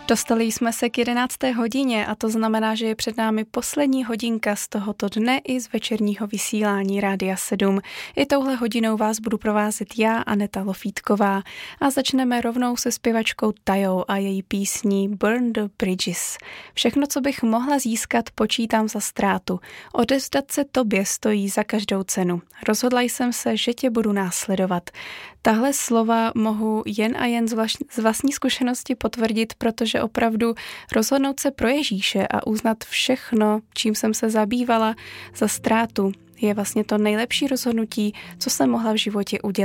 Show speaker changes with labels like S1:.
S1: Dostali jsme se k 11. hodině a to znamená, že je před námi poslední hodinka z tohoto dne i z večerního vysílání Rádia 7. I touhle hodinou vás budu provázet já, Aneta Lofítková, a začneme rovnou se zpěvačkou Tajou a její písní Burn the Bridges. Všechno, co bych mohla získat, počítám za ztrátu. Odevzdat se tobě stojí za každou cenu. Rozhodla jsem se, že tě budu následovat. Tahle slova mohu jen a jen z vlastní zkušenosti potvrdit, protože opravdu rozhodnout se pro Ježíše a uznat všechno, čím jsem se zabývala, za ztrátu, je vlastně to nejlepší rozhodnutí, co jsem mohla v životě udělat.